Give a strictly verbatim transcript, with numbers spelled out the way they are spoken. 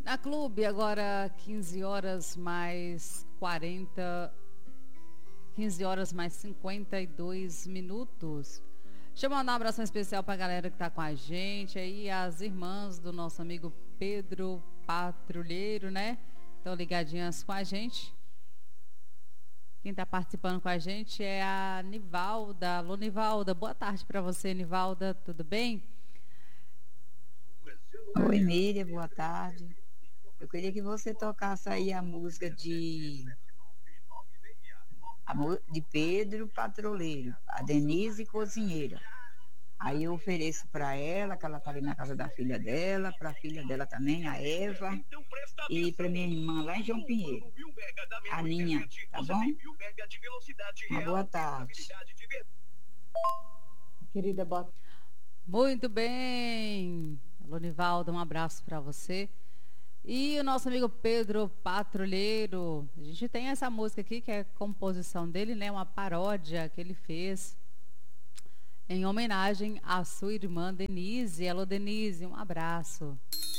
Na Clube, agora quinze horas mais quarenta, quinze horas mais cinquenta e dois minutos. Deixa eu mandar um abração especial para a galera que está com a gente aí, as irmãs do nosso amigo Pedro Patrulheiro, né? Estão ligadinhas com a gente. Quem está participando com a gente é a Nivalda. Alô, Nivalda, boa tarde para você, Nivalda, tudo bem? Oi, Miriam, boa tarde. Eu queria que você tocasse aí a música de, a mu- de Pedro Patroleiro, a Denise Cozinheira. Aí eu ofereço para ela, que ela está ali na casa da filha dela, para a filha dela também, a Eva, e para minha irmã lá em João Pinheiro, a Ninha, tá bom? Uma boa tarde. Querida, boa. Muito bem. Alô, Nivalda, um abraço para você. E o nosso amigo Pedro Patrulheiro, a gente tem essa música aqui que é composição dele, né? Uma paródia que ele fez em homenagem à sua irmã Denise. Alô, Denise, um abraço.